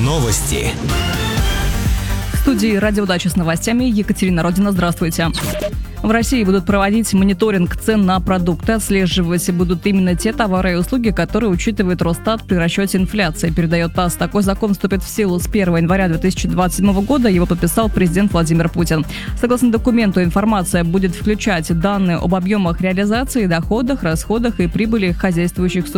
Новости. В студии «Радио Дача» с новостями Екатерина Родина. Здравствуйте. В России будут проводить мониторинг цен на продукты. Отслеживать будут именно те товары и услуги, которые учитывает Росстат при расчете инфляции, передает ТАСС. Такой закон вступит в силу с 1 января 2027 года. Его подписал президент Владимир Путин. Согласно документу, информация будет включать данные об объемах реализации, доходах, расходах и прибыли хозяйствующих субъектов